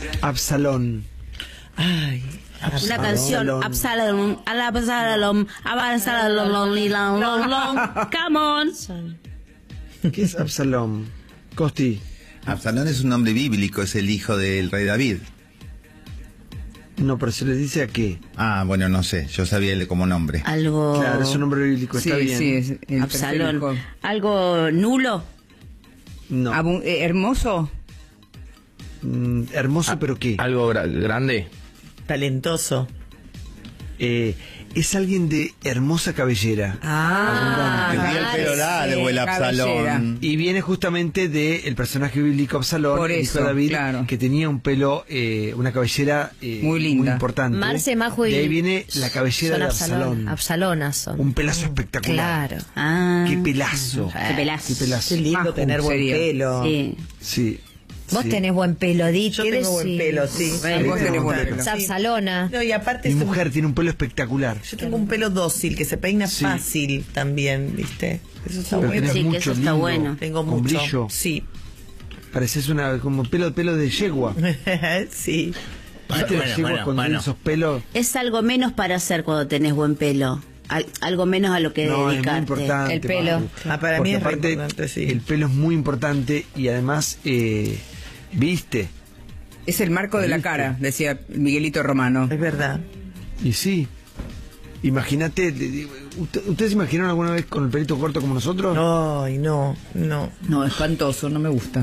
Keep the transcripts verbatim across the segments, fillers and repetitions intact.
Absalón. Ay, Absalón. Una canción, Absalón, Absalón, Absalón, come on. ¿Qué es Absalón? Costi. Absalón es un nombre bíblico, es el hijo del rey David. No, pero se le dice a qué. Ah, bueno, no sé, yo sabía él como nombre. Algo... Claro, es un nombre bíblico, sí, está bien. Sí, es el Absalón. ¿Algo nulo? No. Abu eh, ¿Hermoso? Mm, hermoso, Ah, pero ¿qué? ¿Algo gra grande? Talentoso. Eh, es alguien de hermosa cabellera. Ah, Tendría el pelo largo, el Absalón. Y viene justamente del personaje bíblico Absalón, Por el eso, hijo de David, claro. que tenía un pelo, eh, una cabellera eh, Muy linda. importante. Marce, Majo y... De ahí viene la cabellera son de Absalón. Absalonas son. Un pelazo espectacular. Claro. Ah. Qué pelazo. Qué pelazo. Qué pelazo. Qué lindo Majo tener buen sería. pelo. Sí. Sí. Vos sí. tenés buen pelo, Di. Yo ¿qué tengo buen decís? pelo, sí. Bueno, vos tenés buen pelo. Es Absalona. No, y aparte Mi es un- mujer tiene un pelo espectacular. yo tengo un pelo dócil, que se peina Sí. fácil también, ¿viste? Eso está Pero bueno. tenés Sí, que mucho, eso está lindo, bueno. Tengo con mucho. brillo. Sí. Pareces una, como pelo, pelo de yegua. Sí. ¿Viste las yeguas cuando tienen esos pelos? Es algo menos para hacer cuando tenés buen pelo. Al- algo menos a lo que No, es muy dedicarte. importante. El pelo. Maru. Ah, para Porque mí es re aparte, importante, sí. el pelo es muy importante y además, eh, viste, Es el marco de la cara, decía Miguelito Romano. Es verdad. y sí. Imagínate, de- de- ¿usted- ¿ustedes se imaginaron alguna vez con el pelito corto como nosotros? Ay, no, no. No, espantoso, no me gusta.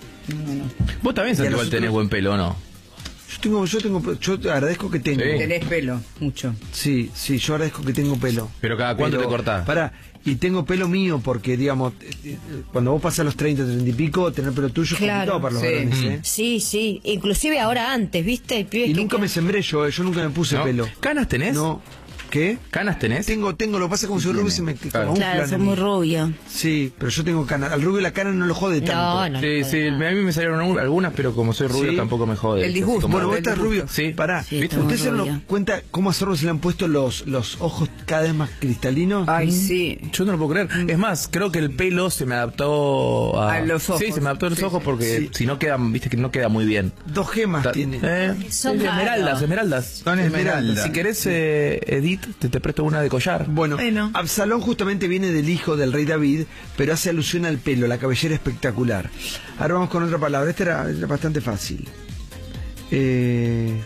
Vos también, Y a Santiago, nosotros- tenés buen pelo, ¿o no? Yo tengo, yo tengo, yo te agradezco que tengo. Sí. Tenés pelo, mucho. Sí, sí, yo agradezco que tengo pelo. Pero cada cuánto te cortás. Pará, y tengo pelo mío porque, digamos, eh, eh, cuando vos pasas los treinta, treinta y pico, tener pelo tuyo es Claro. complicado para los Sí. varones, ¿eh? Sí, sí. Inclusive ahora antes, ¿viste? El pibe Y que- nunca me sembré yo, eh, yo nunca me puse ¿No? pelo. ¿Canas tenés? No. ¿Qué? ¿Canas tenés? Tengo, tengo, lo que pasa es que como soy rubio se me Claro. como Claro, inflan sos a mí. muy rubio. Sí, pero yo tengo cana. Al rubio la cana no lo jode tanto. No, no. Sí, sí, a mí me salieron un- algunas, pero como soy rubio Sí. tampoco me jode. El disgusto. Como- Bueno, vos el estás disgusto. rubio. Sí. Pará. Sí, ¿Viste? está muy ¿Ustedes se dan rubio. cuenta cómo a Zorro se le han puesto los, los ojos cada vez más cristalinos? Ay, sí. Yo no lo puedo creer. Es más, creo que el pelo se me adaptó a, A los ojos. Sí, se me adaptó a los Sí, ojos porque sí. si no queda, viste que no queda muy bien. Dos gemas Ta- tiene. Eh, Son sí, esmeraldas, raros. esmeraldas. Son esmeraldas. Si querés, eh, Edith, te, te presto una de collar. Bueno, Bueno. Absalón justamente viene del hijo del rey David, pero hace alusión al pelo, la cabellera espectacular. Ahora vamos con otra palabra. Esta era, era bastante fácil. Eh,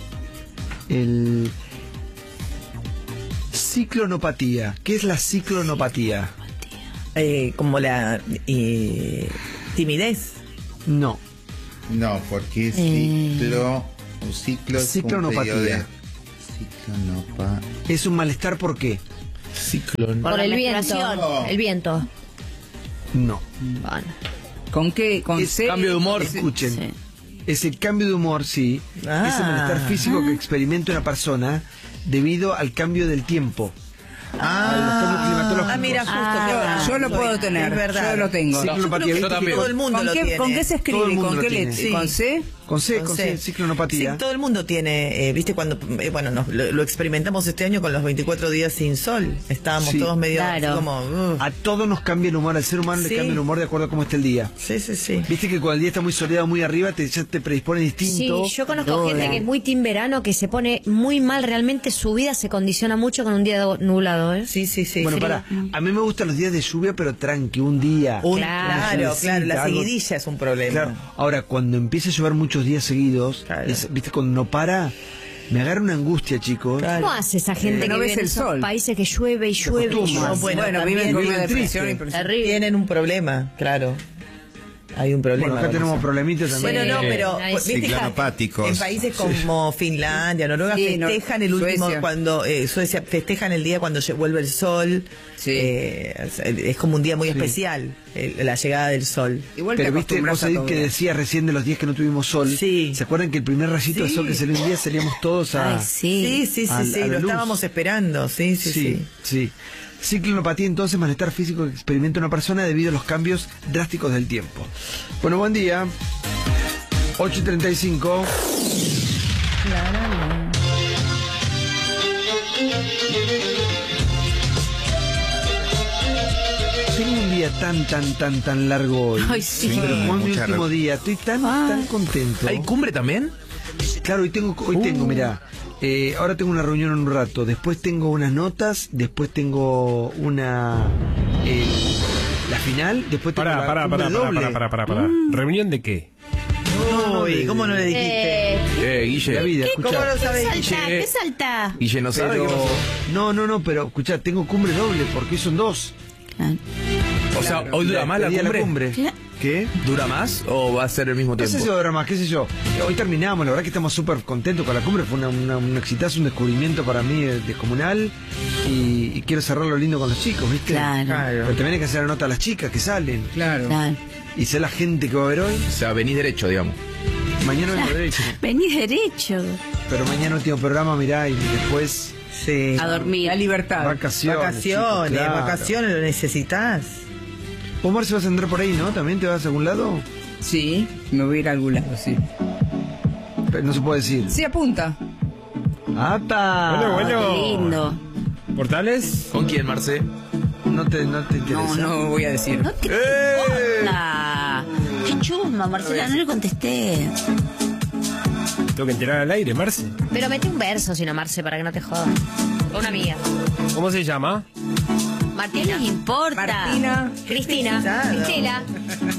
el ciclonopatía. ¿Qué es la ciclonopatía? Eh, como la eh, timidez. No. No, porque Eh. ciclo, un ciclo es un Ciclonopatía. periodo de- Ciclonopa. Es un malestar, ¿por qué? Ciclón. Por Por la el viento. menstruación. El viento. No. Bueno. ¿Con qué? ¿Con Es C? cambio de humor. Escuchen. Sí. Es el cambio de humor, sí. Ah. Es el malestar físico que experimenta una persona debido al cambio del tiempo. A los cambios climatológicos. Ah, mira, justo. Ah, que Yo lo soy- puedo tener, Es verdad. yo lo tengo. Ciclonopatía, Yo ¿viste que también. Todo el mundo ¿Con lo qué, tiene. ¿Con qué se Todo el escribe? mundo ¿Con lo qué tiene. letra? Sí. ¿Con C? Con C, Con con C. C, ciclonopatía. Sí, todo el mundo tiene, eh, viste, cuando, eh, bueno, nos, lo, lo experimentamos este año con los veinticuatro días sin sol. Estábamos Sí. todos medio así Claro. como... uh. A todos nos cambia el humor, al ser humano Sí. le cambia el humor de acuerdo a cómo está el día. Sí, sí, sí. Viste que cuando el día está muy soleado, muy arriba, te, ya te predispone distinto. Sí, yo conozco Todo. gente que es muy team verano, que se pone muy mal, realmente su vida se condiciona mucho con un día do- nublado, ¿eh? Sí, sí, sí. Bueno, Sí. para, a mí me gustan los días de lluvia, pero tranqui, un día. Un- Claro. claro, claro, la algo- seguidilla es un problema. Claro. Ahora, cuando empieza a llover muchos días seguidos, Claro. es- viste, cuando no para, me agarra una angustia, chicos. Claro. ¿Cómo hace esa gente Eh, que no ves vive en el esos sol. países que llueve y llueve y acostumbran. llueve? No, bueno, Bueno, también viven con una viven depresión triste. impresionante. Tienen un problema, claro. Hay un problema. Bueno, acá con tenemos eso. problemitas también. Bueno, no, Sí. pero Ahí pues, sí. viste que Ciclonopáticos. en países como Finlandia, Noruega, Sí, no- festejan el último Suecia. cuando eh, Suecia festejan el día cuando lle- vuelve el sol. Sí. Eh, es como un día muy especial, el- la llegada del sol. Igual te Pero viste, acostumbras vos a Edith, todo. que decía recién de los días que no tuvimos sol. Sí. ¿Se acuerdan que el primer rayito de Sí. sol que salió un día salíamos todos a... Ay, sí. Sí, sí, sí, A- sí, a la lo luz. estábamos esperando. Sí, sí, sí. Sí, sí. Ciclonopatía, entonces, malestar físico que experimenta una persona debido a los cambios drásticos del tiempo. Bueno, buen día. ocho y treinta y cinco. Tengo un día tan, tan, tan, tan largo hoy. Ay, sí. Pero como es mi Mucha último re- día, estoy tan, tan contento. ¿Hay cumbre también? Claro, hoy tengo, hoy Uh. tengo, mirá, eh, ahora tengo una reunión en un rato, después tengo unas notas, después tengo una, eh, la final, después tengo Pará, la pará, cumbre pará, pará, doble. pará, pará, pará. ¿Reunión de qué? Uy, ¿cómo no le dijiste? Eh, Eh, Guille. La vida, ¿Cómo escuchá. lo sabés? Salta, Guille. ¿qué salta? Guille no sabe Pero, qué pasó. no, no, no, pero escuchá, tengo cumbre doble porque son dos. Claro. O sea, ¿hoy dura más la día de cumbre? cumbre. Claro. ¿Qué? ¿Dura más o va a ser el mismo ¿Qué tiempo? sé yo, drama? ¿Qué sé yo? Hoy terminamos, la verdad que estamos súper contentos con la cumbre, fue una, una- un exitazo, un descubrimiento para mí eh, descomunal y, y quiero cerrarlo lindo con los chicos, ¿viste? Claro. Claro. Pero también hay que hacer la nota a las chicas que salen Claro. Claro. y sé la gente que va a ver hoy. O sea, venís derecho, digamos. Mañana vengo derecho, Venís derecho. pero mañana no tengo programa, mirá, y después Sí. A dormir. La libertad. vacaciones. Vacaciones, chicos, claro. vacaciones, lo necesitas. Vos, Marce, vas a andar por ahí, ¿no? ¿También te vas a algún lado? Sí, me voy a ir a algún lado, sí. Pero no se puede decir. Sí, apunta. ¡Apa! Bueno, Qué bueno. lindo. ¿Portales? ¿Con quién, Marce? No te, no te interesa. No, no voy a decir. No te importa. Qué chusma, Marcela, no le contesté. Tengo que enterar al aire, Marce. Pero mete un verso, sino Marce, para que no te jodan. Una amiga. ¿Cómo se llama? Martina. ¿Qué les importa? Martina. Cristina. Claro. Cristela.